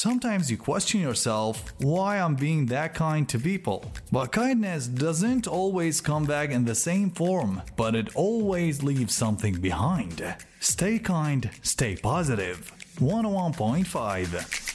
Sometimes you question yourself why I'm being that kind to people. But kindness doesn't always come back in the same form, but it always leaves something behind. Stay kind, stay positive. 101.5